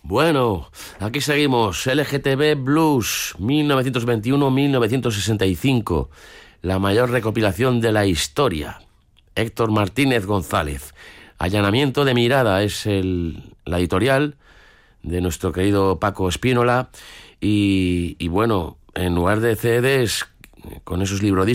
Bueno, aquí seguimos. LGTB Blues, 1921-1965. La mayor recopilación de la historia. Héctor Martínez González. Allanamiento de mirada es la editorial de nuestro querido Paco Espínola. Y bueno, en lugar de CDs, con esos librodiscos